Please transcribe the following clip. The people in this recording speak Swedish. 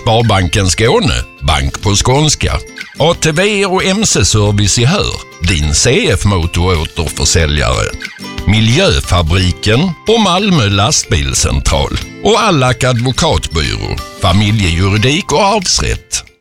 Sparbanken Skåne, bank på skånska. ATV och MC-service i Hör, din CF-motoråterförsäljare. Miljöfabriken och Malmö lastbilscentral. Och Allak advokatbyrå, familjejuridik och arvsrätt.